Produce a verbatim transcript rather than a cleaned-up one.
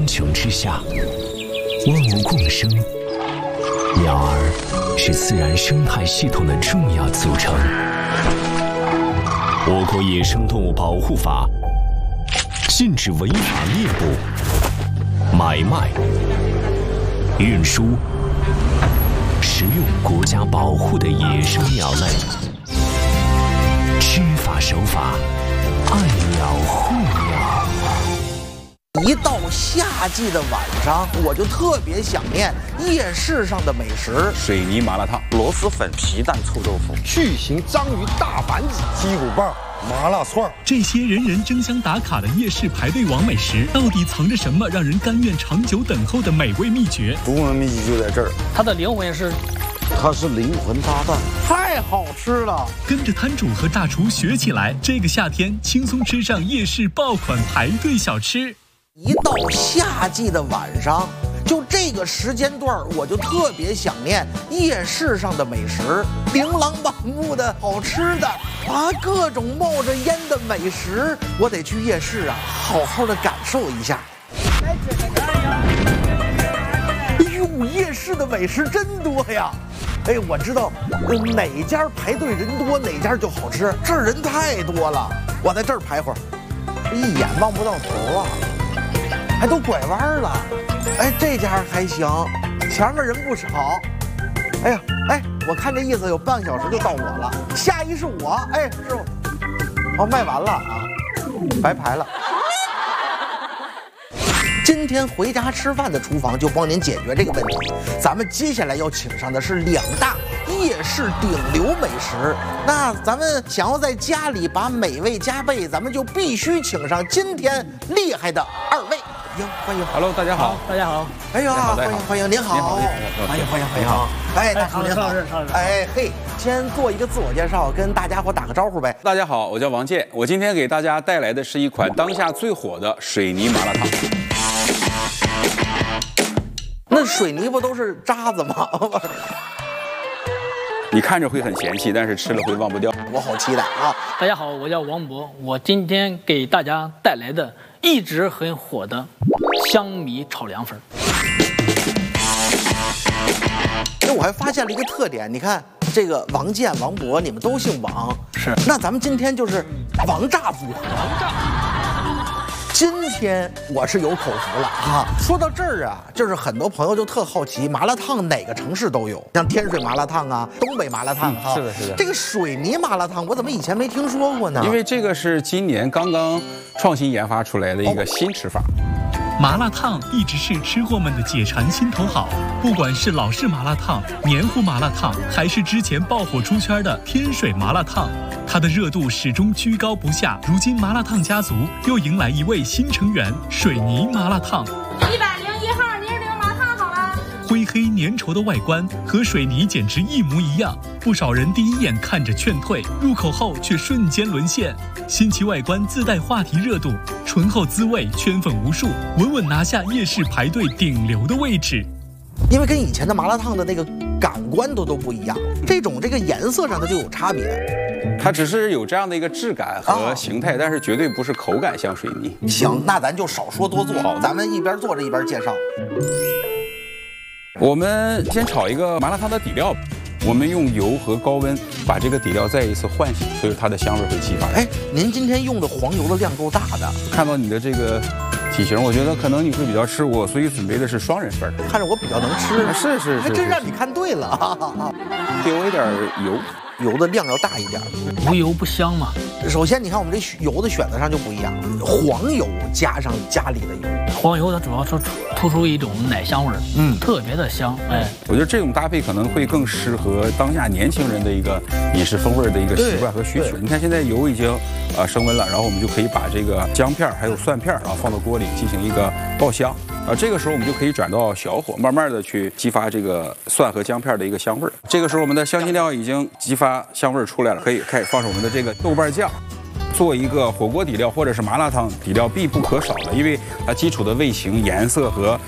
苍穹之下，万物共生。鸟儿是自然生态系统的重要组成。我国野生动物保护法禁止违法猎捕、买卖、运输、食用国家保护的野生鸟类。知法守法，爱鸟护鸟。 一到夏季的晚上，我就特别想念夜市上的美食： 水泥麻辣烫、 螺蛳粉、皮蛋臭豆腐、 巨型章鱼大板子、鸡骨棒、麻辣串。 这些人人争相打卡的夜市排队王美食，到底藏着什么让人甘愿长久等候的美味秘诀？ 独门秘籍就在这儿， 它的灵魂是。 它是灵魂搭档， 太好吃了！ 跟着摊主和大厨学起来，这个夏天轻松吃上夜市爆款排队小吃。 一到夏季的晚上，就这个时间段，我就特别想念夜市上的美食，琳琅满目的好吃的啊，各种冒着烟的美食，我得去夜市啊，好好的感受一下。哎呦，夜市的美食真多呀！哎，我知道哪家排队人多，哪家就好吃。这儿人太多了，我在这儿排会儿，一眼望不到头啊，还都拐弯了。哎，这家还行，前面人不少。哎呀，哎，我看这意思有半个小时就到我了，下一是我。哎，师傅，哦，卖完了啊，白排了。今天回家吃饭的厨房就帮您解决这个问题。咱们接下来要请上的是两大夜市顶流美食。那咱们想要在家里把美味加倍，咱们就必须请上今天厉害的二位。迎，欢迎 ，Hello， 大家好， 大家好。 哎呀，欢迎欢迎，您好，欢迎欢迎欢迎。哎，大叔您好，哎嘿，先做一个自我介绍，跟大家伙打个招呼呗。 大家好，我叫王健，我今天给大家带来的是一款当下最火的水泥麻辣烫。 那水泥不都是渣子吗？ 你看着会很嫌弃，但是吃了会忘不掉。 我好期待啊！ 大家好，我叫王博，我今天给大家带来的一直很火的香米炒凉粉。 哎，我还发现了一个特点，你看这个王健、王博，你们都姓王， 是。 那咱们今天就是王炸组合。王炸。今天我是有口福了啊！说到这儿啊，就是很多朋友就特好奇，麻辣烫哪个城市都有，像天水麻辣烫啊、东北麻辣烫啊。 嗯、是的，是的。 这个水泥麻辣烫，我怎么以前没听说过呢？ 因为这个是今年刚刚创新研发出来的一个新吃法。 哦、麻辣烫一直是吃货们的解馋心头好，不管是老式麻辣烫、黏糊麻辣烫，还是之前爆火出圈的天水麻辣烫，它的热度始终居高不下。如今麻辣烫家族又迎来一位新成员——水泥麻辣烫。 一百零一号泥儿麻辣烫好了。 灰黑粘稠的外观和水泥简直一模一样，不少人第一眼看着劝退，入口后却瞬间沦陷。新奇外观自带话题热度，醇厚滋味圈粉无数，稳稳拿下夜市排队顶流的位置。 因为跟以前的麻辣烫的那个感官都都不一样，这种这个颜色上它就有差别。 它只是有这样的一个质感和形态，啊、但是绝对不是口感像水泥。 行，那咱就少说多做，好，咱们一边做着一边介绍。 我们先炒一个麻辣烫的底料，我们用油和高温把这个底料再一次唤醒，所以它的香味会激发。 哎，您今天用的黄油的量够大的， 看到你的这个体型，我觉得可能你会比较吃我，所以准备的是双人份。 看着我比较能吃， 是是是， 还真让你看对了。 给我一点油。 油的量要大一点， 无油不香嘛。 首先，你看我们这油的选择上就不一样，黄油加上家里的油， 黄油它主要是突出一种奶香味儿，嗯，特别的香。哎， 我觉得这种搭配可能会更适合当下年轻人的一个饮食风味的一个习惯和需求。你看现在油已经呃升温了，然后我们就可以把这个姜片还有蒜片啊放到锅里进行一个爆香。啊，这个时候我们就可以转到小火，慢慢的去激发这个蒜和姜片的一个香味儿。这个时候我们的香辛料已经激发香味儿出来了，可以开始放上我们的这个豆瓣酱。做一个火锅底料或者是麻辣烫底料必不可少的，因为它基础的味型、颜色和